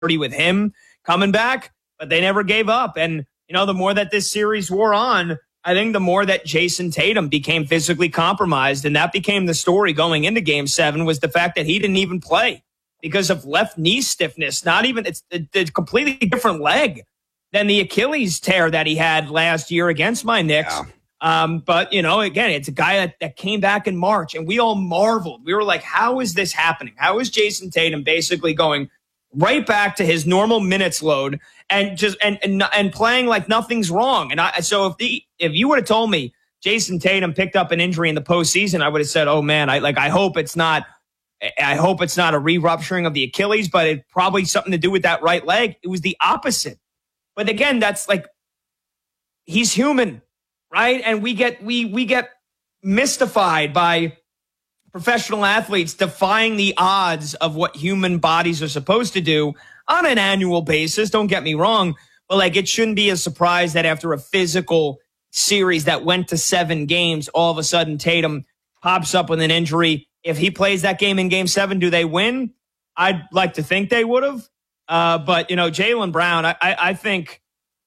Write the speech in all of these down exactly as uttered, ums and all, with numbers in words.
with him coming back, but they never gave up. And, you know, the more that this series wore on, I think the more that Jason Tatum became physically compromised, and that became the story going into game seven, was the fact that he didn't even play because of left knee stiffness. Not even, it's a, a completely different leg than the Achilles tear that he had last year against my Knicks. Yeah. Um, but, you know, again, it's a guy that, that came back in March, and we all marveled. We were like, how is this happening? How is Jason Tatum basically going right back to his normal minutes load and just and and, and playing like nothing's wrong? And I so if the if you would have told me Jason Tatum picked up an injury in the postseason, I would have said, oh man, I like I hope it's not I hope it's not a re-rupturing of the Achilles, but it probably something to do with that right leg. It was the opposite. But again, that's like, he's human, right? And we get we we get mystified by professional athletes defying the odds of what human bodies are supposed to do on an annual basis. Don't get me wrong, but like, it shouldn't be a surprise that after a physical series that went to seven games, all of a sudden Tatum pops up with an injury. If he plays that game in game seven, do they win? I'd like to think they would have. Uh, but, you know, Jaylen Brown, I, I, I think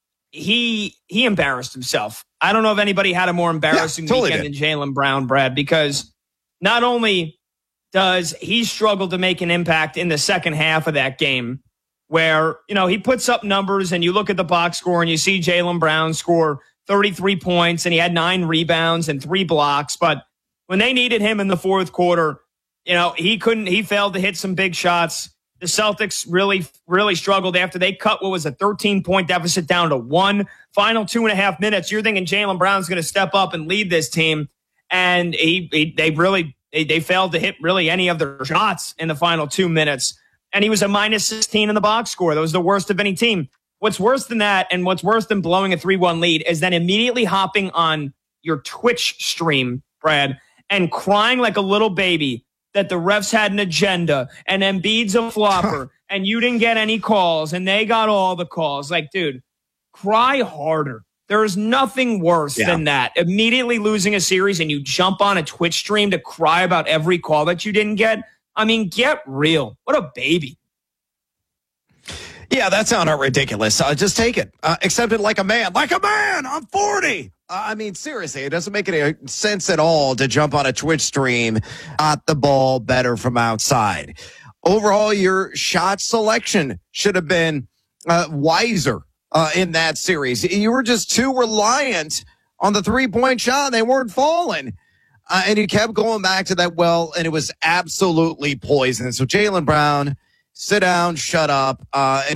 he he embarrassed himself. I don't know if anybody had a more embarrassing yeah, totally weekend did. than Jaylen Brown, Brad, because not only does he struggle to make an impact in the second half of that game where, you know, he puts up numbers and you look at the box score and you see Jaylen Brown score thirty-three points and he had nine rebounds and three blocks. But when they needed him in the fourth quarter, you know, he couldn't, he failed to hit some big shots. The Celtics really, really struggled after they cut what was a thirteen-point deficit down to one. Final two and a half minutes, you're thinking Jaylen Brown's going to step up and lead this team. And he, he they really they, they failed to hit really any of their shots in the final two minutes. And he was a minus sixteen in the box score. That was the worst of any team. What's worse than that, and what's worse than blowing a three one lead, is then immediately hopping on your Twitch stream, Brad, and crying like a little baby that the refs had an agenda and Embiid's a flopper and you didn't get any calls and they got all the calls. Like, dude, cry harder. There is nothing worse yeah. than that. Immediately losing a series and you jump on a Twitch stream to cry about every call that you didn't get. I mean, get real. What a baby. Yeah, that sounded ridiculous. Uh, just take it. Uh, accept it like a man. Like a man! I'm forty! Uh, I mean, seriously, it doesn't make any sense at all to jump on a Twitch stream at the ball better from outside. Overall, your shot selection should have been uh, wiser uh, in that series. You were just too reliant on the three-point shot. They weren't falling. Uh, and you kept going back to that well, and it was absolutely poison. So Jaylen Brown, sit down, shut up. Uh, and